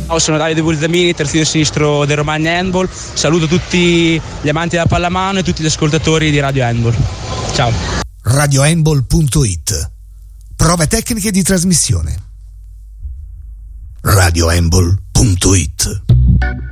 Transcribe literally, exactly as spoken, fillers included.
Ciao, sono Davide Bulzamini, terzino sinistro del Romagna Handball. Saluto tutti gli amanti della pallamano e tutti gli ascoltatori di Radio Handball. Ciao. radio handball punto it. Prove tecniche di trasmissione. radio handball punto it.